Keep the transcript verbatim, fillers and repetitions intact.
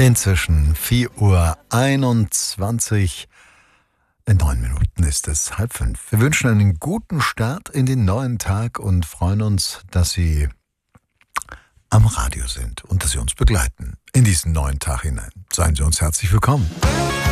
Inzwischen vier Uhr einundzwanzig. In neun Minuten ist es halb fünf. Wir wünschen einen guten Start in den neuen Tag und freuen uns, dass Sie am Radio sind und dass Sie uns begleiten in diesen neuen Tag hinein. Seien Sie uns herzlich willkommen.